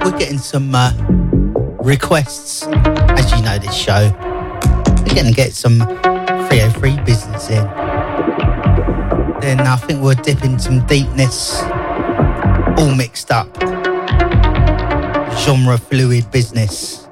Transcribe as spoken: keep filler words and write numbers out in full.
we're getting some uh, requests. As you know, this show, we're going to get some three oh three business in. Then I think we'll dip in some deepness, all mixed up, genre fluid business.